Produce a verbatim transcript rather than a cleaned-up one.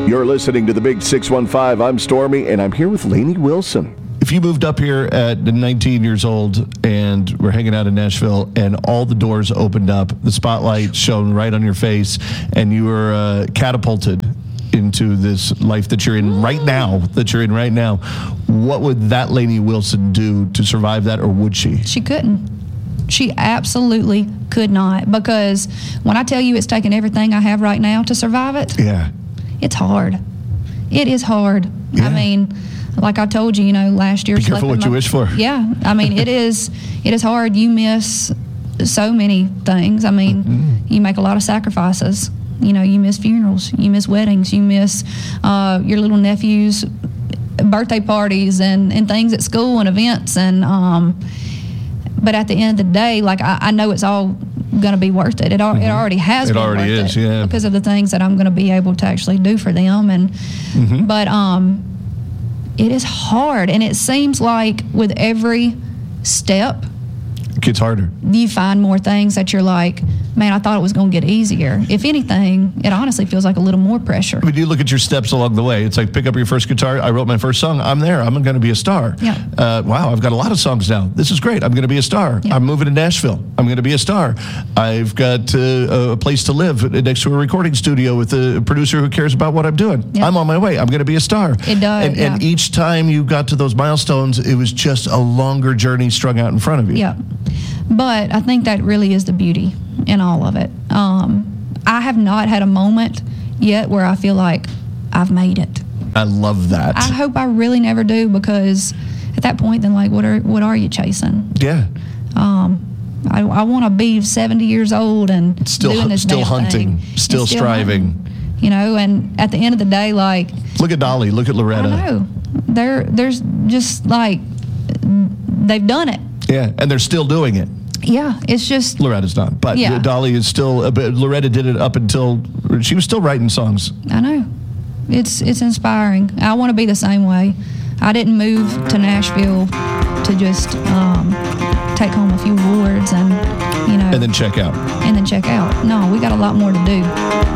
You're listening to the Big six one five. I'm Stormy, and I'm here with Lainey Wilson. If you moved up here at nineteen years old and were hanging out in Nashville and all the doors opened up, the spotlight shone right on your face, and you were uh, catapulted into this life that you're in right now, that you're in right now, what would that Lainey Wilson do to survive that, or would she? She couldn't. She absolutely could not, because when I tell you it's taken everything I have right now to survive it, yeah, it's hard. It is hard. Yeah. I mean, like I told you, you know, last year. Be careful what my, you wish for. Yeah, I mean, it is. It is hard. You miss so many things. I mean, mm-hmm. you make a lot of sacrifices. You know, you miss funerals, you miss weddings, you miss uh, your little nephew's birthday parties and, and things at school and events. And um, but at the end of the day, like I, I know it's all going to be worth it. It, al- mm-hmm. it already has it been already worth is, it yeah. because of the things that I'm going to be able to actually do for them. And mm-hmm. but um, it is hard, and it seems like with every step, it gets harder. You find more things that you're like, man, I thought it was going to get easier. If anything, it honestly feels like a little more pressure. When you look at your steps along the way, it's like pick up your first guitar. I wrote my first song. I'm there. I'm going to be a star. Yeah. Uh, wow, I've got a lot of songs now. This is great. I'm going to be a star. Yeah. I'm moving to Nashville. I'm going to be a star. I've got uh, a place to live next to a recording studio with a producer who cares about what I'm doing. Yeah. I'm on my way. I'm going to be a star. It does. And, yeah. and each time you got to those milestones, it was just a longer journey strung out in front of you. Yeah. But I think that really is the beauty in all of it. Um, I have not had a moment yet where I feel like I've made it. I love that. I hope I really never do, because at that point, then like, what are what are you chasing? Yeah. Um, I, I want to be seventy years old and still doing this still hunting, thing. still, still striving. Hunting, you know, and at the end of the day, like, look at Dolly, look at Loretta. I know. They're there's just like they've done it. Yeah, and they're still doing it. Yeah, it's just... Loretta's not, but yeah. Dolly is still... Uh, Loretta did it up until... She was still writing songs. I know. It's it's inspiring. I want to be the same way. I didn't move to Nashville to just um, take home a few awards and, you know... And then check out. And then check out. No, we got a lot more to do.